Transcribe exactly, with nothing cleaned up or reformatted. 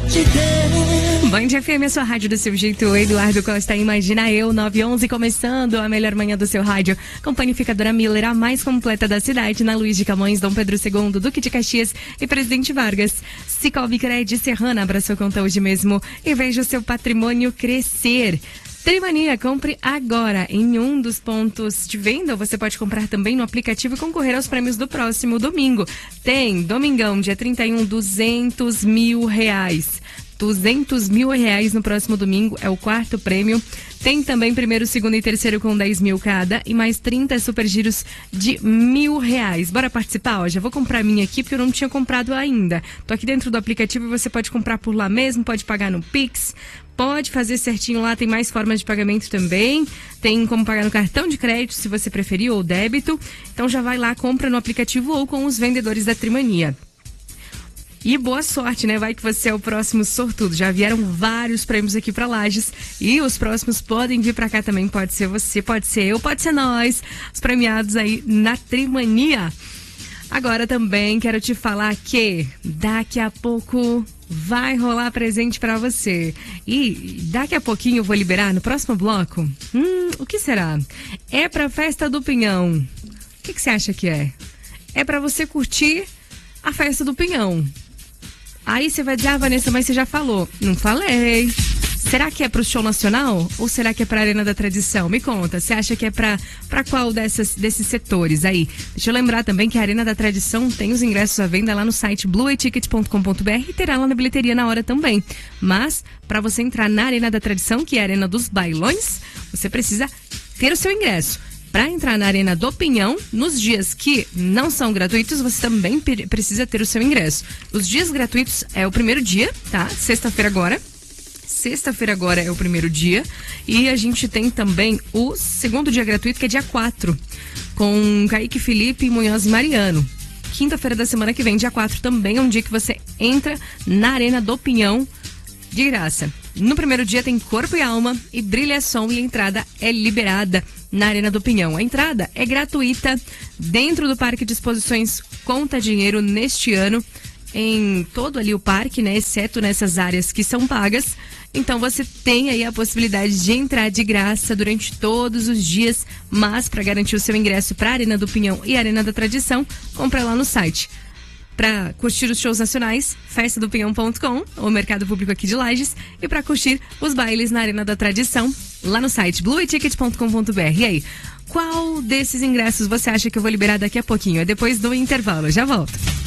te ter. Band F M, a sua rádio do seu jeito. Eduardo Costa, Imagina Eu, nove e onze, começando a melhor manhã do seu rádio. Com Panificadora Miller, a mais completa da cidade, na Luiz de Camões, Dom Pedro segundo, Duque de Caxias e Presidente Vargas. Cicobi Cred Serrana, abra sua conta hoje mesmo e veja o seu patrimônio crescer. Trimania, compre agora em um dos pontos de venda. Você pode comprar também no aplicativo e concorrer aos prêmios do próximo domingo. Tem domingão, dia trinta e um, duzentos mil reais. duzentos mil reais no próximo domingo, é o quarto prêmio. Tem também primeiro, segundo e terceiro com dez mil cada e mais trinta super giros de mil reais. Bora participar? Ó, já vou comprar a minha aqui porque eu não tinha comprado ainda. Tô aqui dentro do aplicativo e você pode comprar por lá mesmo, pode pagar no Pix, pode fazer certinho lá, tem mais formas de pagamento também. Tem como pagar no cartão de crédito, se você preferir, ou débito. Então já vai lá, compra no aplicativo ou com os vendedores da Trimania. E boa sorte, né? Vai que você é o próximo sortudo. Já vieram vários prêmios aqui pra Lages e os próximos podem vir pra cá também. Pode ser você, pode ser eu, pode ser nós, os premiados aí na Trimania. Agora também quero te falar que daqui a pouco vai rolar presente pra você. E daqui a pouquinho eu vou liberar no próximo bloco. Hum, o que será? É pra Festa do Pinhão. O que, que você acha que é? É pra você curtir a Festa do Pinhão. Aí você vai dizer, ah, Vanessa, mas você já falou. Não falei. Será que é pro show nacional ou será que é pra Arena da Tradição? Me conta, você acha que é pra, pra qual dessas, desses setores aí? Deixa eu lembrar também que a Arena da Tradição tem os ingressos à venda lá no site blue e ticket ponto com ponto b r e terá lá na bilheteria na hora também. Mas, pra você entrar na Arena da Tradição, que é a Arena dos Bailões, você precisa ter o seu ingresso. Para entrar na Arena do Pinhão, nos dias que não são gratuitos, você também precisa ter o seu ingresso. Os dias gratuitos é o primeiro dia, tá? Sexta-feira agora. Sexta-feira agora é o primeiro dia. E a gente tem também o segundo dia gratuito, que é dia quatro, com Kaique Felipe, Munhoz e Mariano. Quinta-feira da semana que vem, dia quatro, também é um dia que você entra na Arena do Pinhão de graça. No primeiro dia tem Corpo e Alma e Brilha Som e a entrada é liberada na Arena do Pinhão. A entrada é gratuita dentro do Parque de Exposições Conta Dinheiro neste ano, em todo ali o parque, né? Exceto nessas áreas que são pagas. Então você tem aí a possibilidade de entrar de graça durante todos os dias, mas para garantir o seu ingresso para a Arena do Pinhão e Arena da Tradição, compra lá no site. Para curtir os shows nacionais, festa do pinhão ponto com, o mercado público aqui de Lages, e para curtir os bailes na Arena da Tradição, lá no site blue e ticket ponto com ponto b r. E aí, qual desses ingressos você acha que eu vou liberar daqui a pouquinho? É depois do intervalo, já volto.